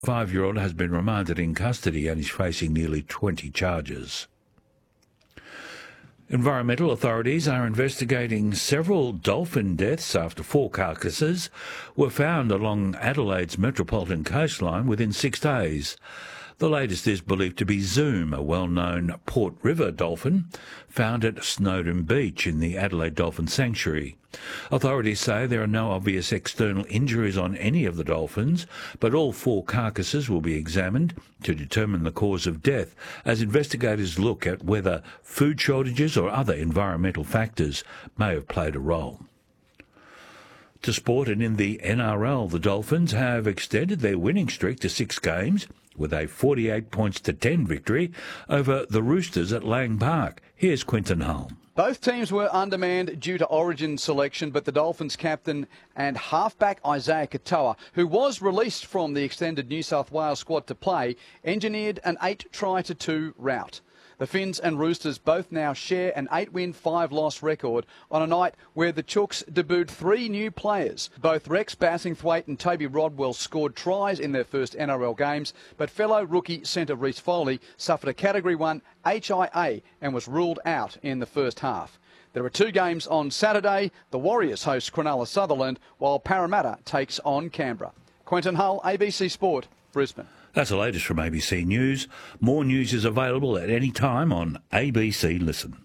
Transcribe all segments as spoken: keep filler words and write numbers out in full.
Five-year-old has been remanded in custody and is facing nearly twenty charges. Environmental authorities are investigating several dolphin deaths after four carcasses were found along Adelaide's metropolitan coastline within six days. The latest is believed to be Zoom, a well-known Port River dolphin, found at Snowdon Beach in the Adelaide Dolphin Sanctuary. Authorities say there are no obvious external injuries on any of the dolphins, but all four carcasses will be examined to determine the cause of death as investigators look at whether food shortages or other environmental factors may have played a role. To sport, and in the N R L, the Dolphins have extended their winning streak to six games with a forty-eight points to ten victory over the Roosters at Lang Park. Here's Quinton Hull. Both teams were undermanned due to origin selection, but the Dolphins captain and halfback Isaiah Katoa, who was released from the extended New South Wales squad to play, engineered an eight try to two rout. The Finns and Roosters both now share an eight-win, five-loss record on a night where the Chooks debuted three new players. Both Rex Bassingthwaite and Toby Rodwell scored tries in their first N R L games, but fellow rookie centre Reece Foley suffered a Category one H I A and was ruled out in the first half. There are two games on Saturday. The Warriors host Cronulla Sutherland, while Parramatta takes on Canberra. Quentin Hull, A B C Sport, Brisbane. That's the latest from A B C News. More news is available at any time on A B C Listen.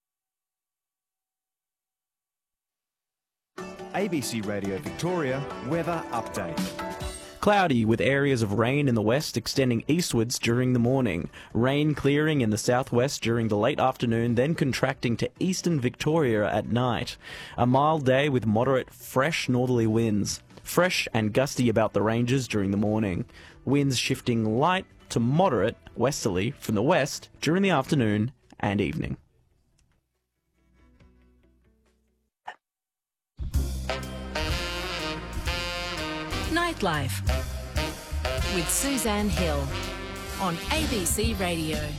A B C Radio Victoria weather update. Cloudy with areas of rain in the west extending eastwards during the morning. Rain clearing in the southwest during the late afternoon, then contracting to eastern Victoria at night. A mild day with moderate, fresh northerly winds. Fresh and gusty about the ranges during the morning. Winds shifting light to moderate westerly from the west during the afternoon and evening. Nightlife with Suzanne Hill on A B C Radio.